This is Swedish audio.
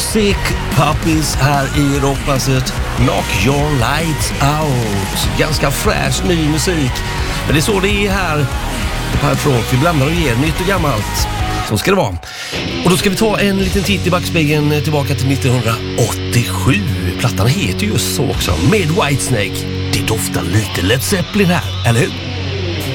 Toxic Puppies här i rockpasset. Knock your lights out. Ganska fräsch ny musik. Men det är så det är här på Pirate Rock. Vi blandar och ger nytt och gammalt. Så ska det vara. Och då ska vi ta en liten titt i backspegeln tillbaka till 1987. Plattan heter just så också. Med Whitesnake. Det doftar lite Led Zeppelin här, eller hur?